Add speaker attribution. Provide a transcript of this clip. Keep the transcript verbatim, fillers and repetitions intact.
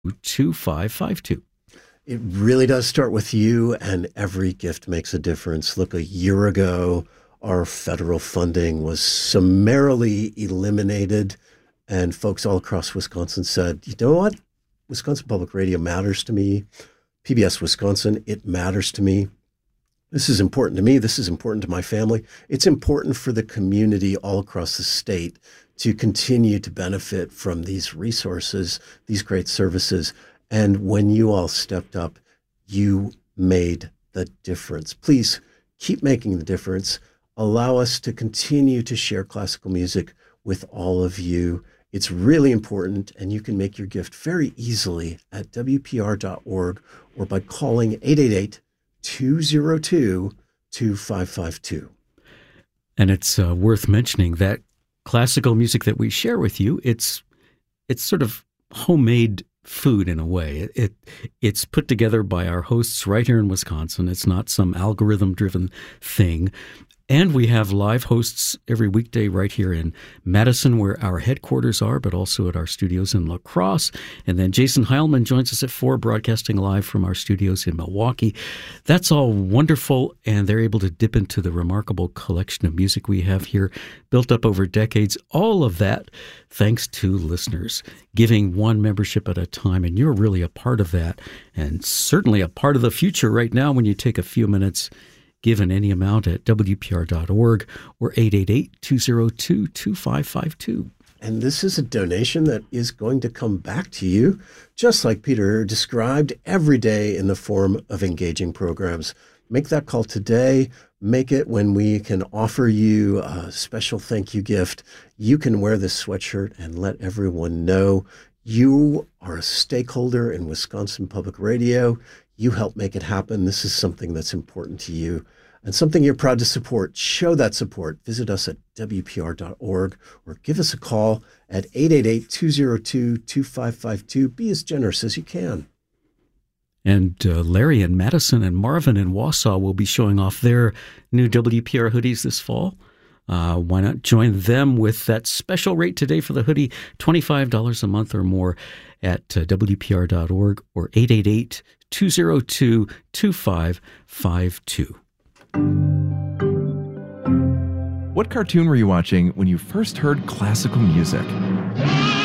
Speaker 1: two five five two.
Speaker 2: It really does start with you, and every gift makes a difference. Look, a year ago, our federal funding was summarily eliminated, and folks all across Wisconsin said, you know what? Wisconsin Public Radio matters to me. P B S Wisconsin, it matters to me. This is important to me. This is important to my family. It's important for the community all across the state to continue to benefit from these resources, these great services. And when you all stepped up, you made the difference. Please keep making the difference. Allow us to continue to share classical music with all of you. It's really important, and you can make your gift very easily at W P R dot org or by calling eight eight eight, two zero two, two five five two.
Speaker 1: And it's uh, worth mentioning that classical music that we share with you, it's it's sort of homemade food in a way. It, it it's put together by our hosts right here in Wisconsin. It's not some algorithm-driven thing. And we have live hosts every weekday right here in Madison, where our headquarters are, but also at our studios in La Crosse. And then Jason Heilman joins us at four, broadcasting live from our studios in Milwaukee. That's all wonderful, and they're able to dip into the remarkable collection of music we have here, built up over decades. All of that thanks to listeners, giving one membership at a time, and you're really a part of that, and certainly a part of the future right now when you take a few minutes given any amount at W P R dot org or eight eight eight, two zero two, two five five two.
Speaker 2: And this is a donation that is going to come back to you, just like Peter described, every day in the form of engaging programs. Make that call today. Make it when we can offer you a special thank you gift. You can wear this sweatshirt and let everyone know you are a stakeholder in Wisconsin Public Radio. You help make it happen. This is something that's important to you and something you're proud to support. Show that support. Visit us at W P R dot org or give us a call at eight eight eight, two zero two, two five five two. Be as generous as you can.
Speaker 1: And uh, Larry in Madison and Marvin in Wausau will be showing off their new W P R hoodies this fall. Uh, why not join them with that special rate today for the hoodie, twenty-five dollars a month or more at uh, W P R dot org or eight eight eight, two zero two, two five five two.
Speaker 3: What cartoon were you watching when you first heard classical music?